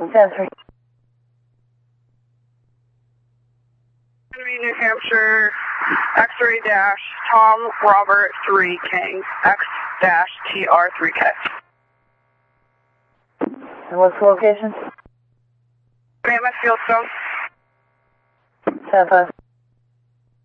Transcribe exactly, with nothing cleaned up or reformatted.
ten three. New Hampshire, X-ray dash Tom Robert three King, X dash T R three K. And what's the location? Mammoth Fieldstone. ten five.